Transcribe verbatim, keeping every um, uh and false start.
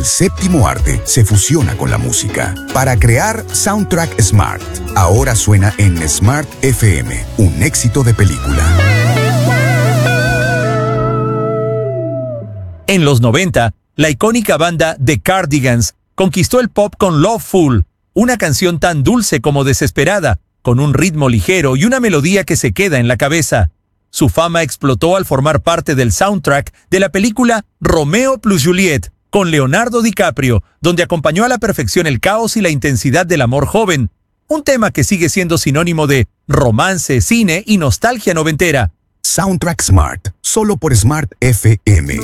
El séptimo arte se fusiona con la música para crear Soundtrack Smart. Ahora suena en Smart F M, un éxito de película. En los noventa, la icónica banda The Cardigans conquistó el pop con Loveful, una canción tan dulce como desesperada, con un ritmo ligero y una melodía que se queda en la cabeza. Su fama explotó al formar parte del soundtrack de la película Romeo plus Juliet, con Leonardo DiCaprio, donde acompañó a la perfección el caos y la intensidad del amor joven, un tema que sigue siendo sinónimo de romance, cine y nostalgia noventera. Soundtrack Smart, solo por Smart F M.